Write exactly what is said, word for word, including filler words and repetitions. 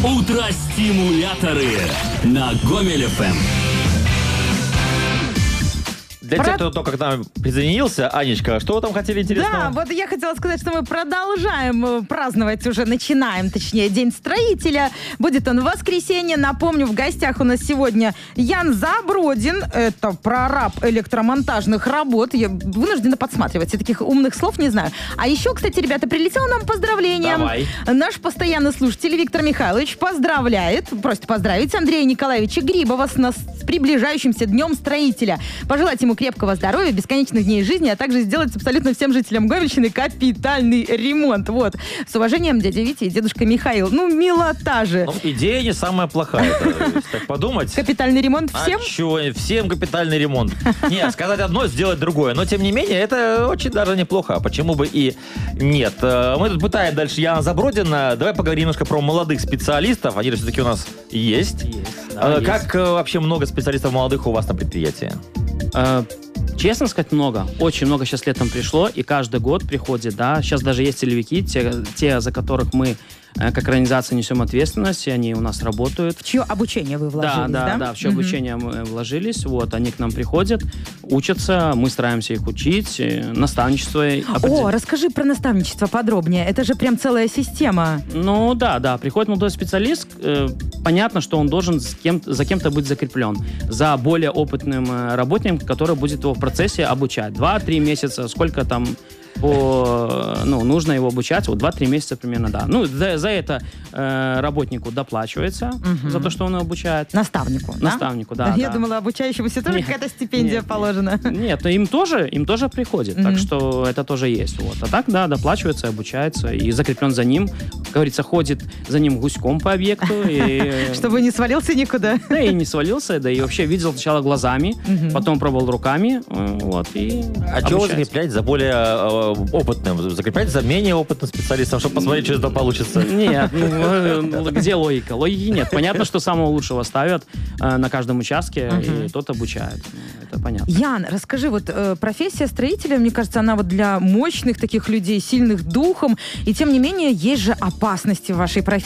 Утро-стимуляторы на Гомель эф эм. Для Про... тех, кто только к нам присоединился, Анечка, что вы там хотели интересного? Да, вот я хотела сказать, что мы продолжаем праздновать, уже начинаем, точнее, День строителя. Будет он в воскресенье. Напомню, в гостях у нас сегодня Ян Забродин. Это прораб электромонтажных работ. Я вынуждена подсматривать. Я таких умных слов не знаю. А еще, кстати, ребята, прилетело нам поздравление. Давай. Наш постоянный слушатель Виктор Михайлович поздравляет, просит поздравить Андрея Николаевича Грибова с, нас, с приближающимся Днем строителя. Пожелать ему крепкого здоровья, бесконечных дней жизни, а также сделать абсолютно всем жителям Гомельщины капитальный ремонт. Вот. С уважением, дядя Витя и дедушка Михаил. Ну, милота же. Ну, идея не самая плохая, если так подумать. Капитальный ремонт всем? А чё, всем капитальный ремонт. Не, сказать одно, сделать другое. Но, тем не менее, это очень даже неплохо. Почему бы и нет? Мы тут пытаем дальше Яна Забродина. Давай поговорим немножко про молодых специалистов. Они же все-таки у нас есть. Есть, да, Как есть. вообще много специалистов молодых у вас на предприятии? Э, Честно сказать, много. Очень много сейчас летом пришло, и каждый год приходит, да. Сейчас даже есть целевики, те, те за которых мы э, как организация несем ответственность, и они у нас работают. В чье обучение вы вложились, да? да? Да, да, в чье Мгм. обучение мы вложились. Вот, они к нам приходят, учатся, мы стараемся их учить, э, наставничество. О, расскажи про наставничество подробнее. Это же прям целая система. Ну да, да, приходит молодой специалист, э, понятно, что он должен с кем за кем-то быть закреплен, за более опытным э, работником, который будет его в процессе обучать. Два-три месяца, сколько там по, ну, нужно его обучать, вот два-три месяца примерно, да. Ну, за, за это э, работнику доплачивается, Мгм. за то, что он его обучает. Наставнику, да? Наставнику, да. Я да. думала, обучающемуся тоже Нет, какая-то стипендия нет, положена. Нет, но им тоже, им тоже приходит, Мгм. так что это тоже есть. Вот. А так, да, доплачивается, обучается и закреплен за ним, как говорится, ходит за ним гуськом по объекту. И, Чтобы не свалился никуда. да, и не свалился, да и вообще видел сначала глазами, Мгм. потом пробовал руками, э, вот, и А чего обучается. закреплять за более э, опытным? Закреплять за менее опытным специалистом, чтобы посмотреть, что это получится? Нет, ну, э, где логика? Логики нет. Понятно, что самого лучшего ставят э, на каждом участке, Мгм. и тот обучает. Ну, это понятно. Ян, расскажи, вот э, профессия строителя, мне кажется, она вот для мощных таких людей, сильных духом, и тем не менее есть же опасности в вашей профессии.